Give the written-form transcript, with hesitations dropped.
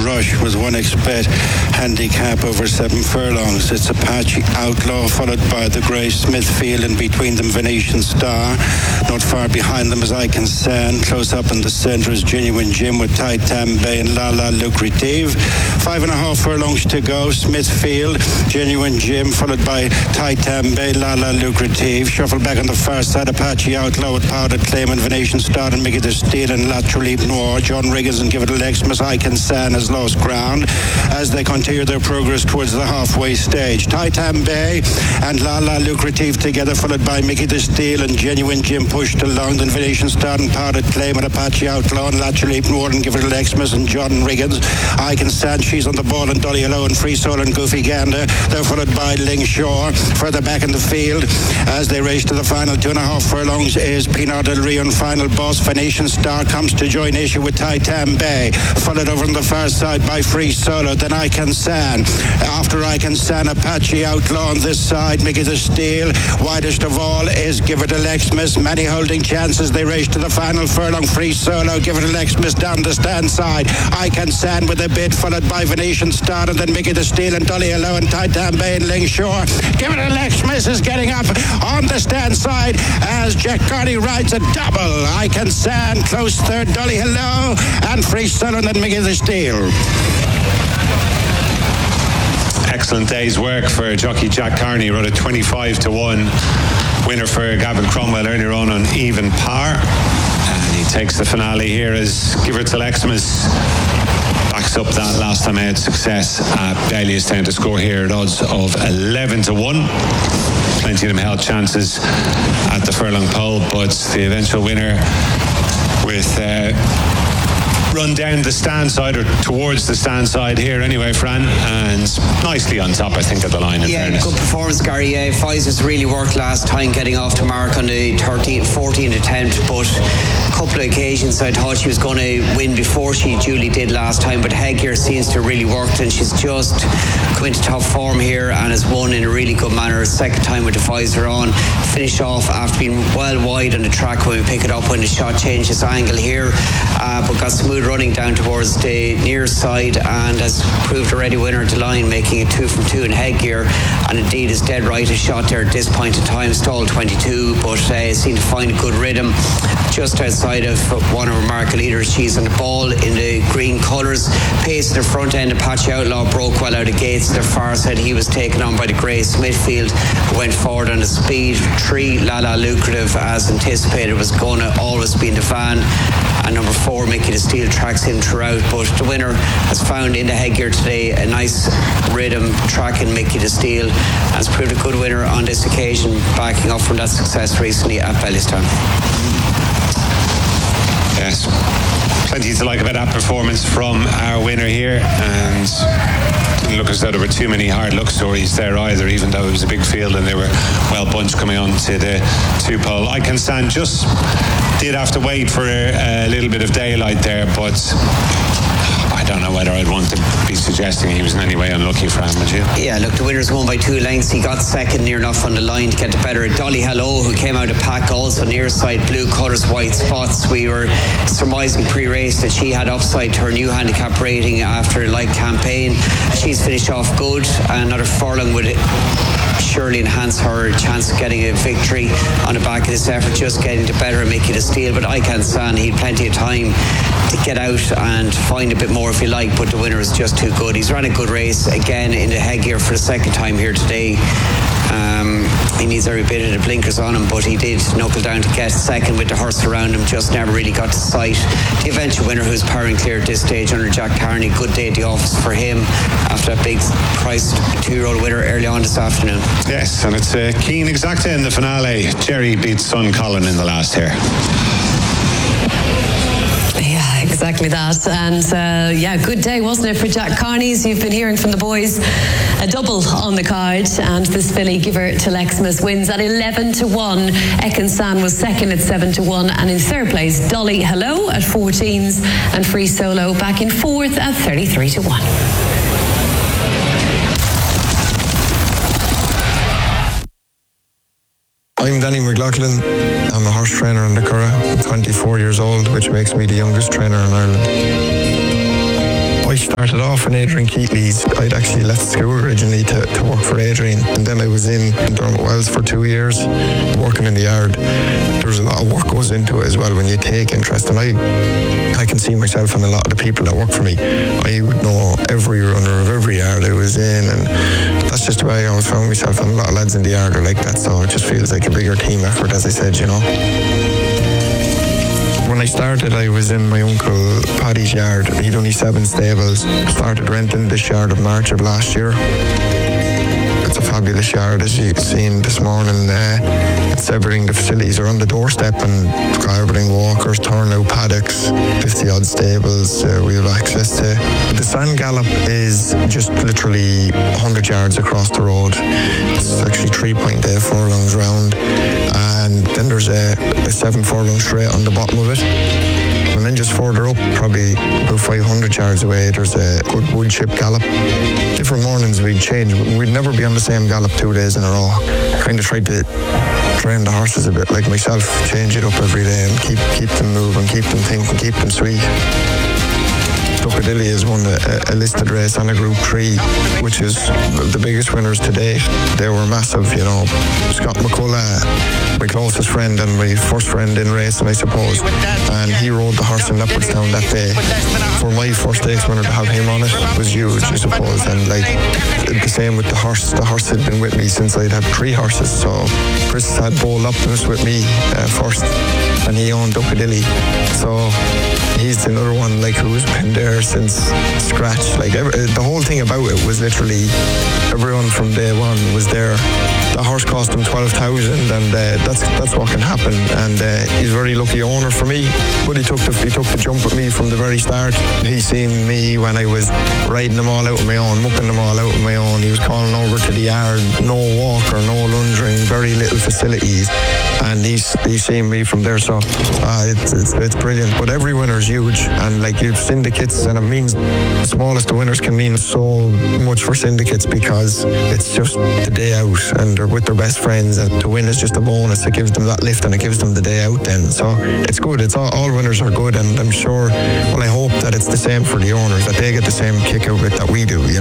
Rush was 1xBet handicap over 7 furlongs. It's Apache Outlaw, followed by the Grey Smithfield, and between them Venetian Star. Not far behind them is I Can Stand. Close up in the centre is Genuine Jim with Titan Bay and La La Lucrative. 5.5 furlongs to go. Smithfield, Genuine Jim, followed by Titan Bay, La La Lucrative. Shuffle back on the far side, Apache Outlaw with Powdered Claim and Venetian Star and Mickey the Steel and Lateral Leap Noir. John Riggins and Give It a Lexmas. I Can Stand has lost ground as they continue their progress towards the halfway stage. Titan Bay and La La Lucrative together, followed by Mickey the Steel and Genuine Jim pushed along. Then Venetian Star and Powdered Claim and Apache Outlaw and Lateral Leap Noir and Give It a Lexmas and John Riggins. I Can Stand, she's on the ball, and Dolly Hello and Free Soul and Goofy Gander. They're followed by Ling Shore further back in the field as they race to the final 2.5 furlongs is Pinot Del Rio and Final Boss. Venetian Star comes to join issue with Titan Bay, followed over on the far side by Free Solo. Then I Can Stand. After I Can Stand, Apache Outlaw on this side, Mickey the Steel. Widest of all is Give It a Lexmas. Many holding chances. They race to the final furlong. Free Solo, Give It a Lexmas down the stand side. I Can Stand with a bid, followed by Venetian Star, and then Mickey the Steel and Dolly Hello and Titan Bay and Ling Shore. Give It a Lexmas is getting up on the stand side as Jack Carney rides a double. I Can Stand close third, Dolly Hello and Free Solo, and then Mickey the Steel. Excellent day's work for jockey Jack Carney. Rode a 25-1 winner for Gavin Cromwell earlier on even par, and he takes the finale here as Give It to Lexmas backs up that last time I had success at Baileystown to score here at odds of 11-1. Plenty of them held chances at the furlong pole, but the eventual winner with run down the stand side, or towards the stand side here anyway, Fran, and nicely on top, I think, of the line. Yeah, good performance, Gary. Pfizer's really worked last time getting off the mark on the 14th attempt, but a couple of occasions I thought she was going to win before she duly did last time, but Headgear seems to have really worked, and she's just come into top form here and has won in a really good manner. Second time with the Pfizer on. Finished off after being well wide on the track when we pick it up, when the shot changes angle here, but got smooth running down towards the near side and has proved already winner at the line, making it 2 from 2 in Headgear, and indeed is dead right. A shot there at this point in time, stall 22, but seemed to find a good rhythm just outside of one of our market leaders. She's on the ball in the green colours. Pace at the front end, Apache Outlaw broke well out of gates. The far side, he was taken on by the Grey Smithfield, went forward on the speed. 3, La La Lucrative, as anticipated, was going to always be in the van, and number 4, Mickey the Steel, tracks him throughout, but the winner has found in the Headgear today a nice rhythm tracking Mickey the Steel, has proved a good winner on this occasion, backing up from that success recently at Baileystown. Yes, plenty to like about that performance from our winner here, and didn't look as though there were too many hard luck stories there either, even though it was a big field and they were well bunched coming on to the 2-pole. I Can Stand just did have to wait for a little bit of daylight there, but I don't know whether I'd want to be suggesting he was in any way unlucky for him, would you? Yeah, look, the winner's won by 2 lengths. He got second near enough on the line to get the better. Dolly Hello, who came out of pack, also near side, blue colours, white spots. We were surmising pre-race that she had upside to her new handicap rating after a light campaign. She's finished off good. Another furlong would surely enhance her chance of getting a victory on the back of this effort, just getting the better of Mickey the Steel. But I Can Stand, he had plenty of time to get out and find a bit more if you like, but the winner is just too good. He's ran a good race again in the Headgear for the second time here today. He needs every bit of the blinkers on him, but he did knuckle down to get second with the horse around him, just never really got to sight. The eventual winner, who's powering clear at this stage under Jack Carney, good day at the office for him after that big priced 2-year-old winner early on this afternoon. Yes, and it's a keen exacta in the finale. Jerry beats son Colin in the last here. Yeah, exactly that. And good day, wasn't it, for Jack Carney's? You've been hearing from the boys. A double on the card, and this filly, Give Her to Lexmas, wins at 11-1. Ekin San was second at 7-1, and in third place, Dolly Hello at 14s, and Free Solo back in fourth at 33-1. I'm Danny McLaughlin. I'm a horse trainer in the Curragh. I'm 24 years old, which makes me the youngest trainer in Ireland. I started off in Adrian Keatley's. I'd actually left school originally to work for Adrian, and then I was in Dermot Wells for 2 years working in the yard. There's a lot of work goes into it as well when you take interest, and I can see myself in a lot of the people that work for me. I would know every runner of every yard I was in, and that's just the way I always found myself, and a lot of lads in the yard are like that, so it just feels like a bigger team effort, as I said, you know. When I started, I was in my uncle Paddy's yard. He'd only 7 stables. Started renting this yard in March of last year. It's a fabulous yard, as you've seen this morning. It's everything. The facilities are on the doorstep, and got everything: walkers, turnout paddocks, 50 odd stables. We have access to. The Sand Gallop is just literally 100 yards across the road. It's actually 3.8 furlongs round, and then there's a 7 furlong straight on the bottom of it. And then just further up, probably about 500 yards away, there's a good wood chip gallop. Different mornings we'd change. We'd never be on the same gallop 2 days in a row. Kind of tried to train the horses a bit like myself, change it up every day and keep them moving, keep them thinking, keep them sweet. Duckadilly has won a listed race on a Group 3, which is the biggest winners to date. They were massive, you know. Scott McCullough, my closest friend and my first friend in racing, I suppose, and he rode the horse in Leopardstown that day. For my first stakes winner to have him on it was huge, I suppose, and like the same with the horse. The horse had been with me since I'd had 3 horses, so Chris had Bold Optimus with me first, and he owned Duckadilly, so he's another one like who's been there since scratch. Like the whole thing about it was literally everyone from day one was there. The horse cost him 12,000, and that's what can happen. And he's a very lucky owner for me. But he took the jump with me from the very start. He seen me when I was riding them all out on my own, mucking them all out on my own. He was calling over to the yard, no walker, no lunging, very little facilities, and he's seen me from there. So it's brilliant. But every winner's huge, and like you've syndicates, and it means the smallest of winners can mean so much for syndicates because it's just the day out and they're with their best friends, and to win is just a bonus. It gives them that lift and it gives them the day out then. So it's good. It's all winners are good, and I'm sure, well, I hope that it's the same for the owners, that they get the same kick out of it that we do.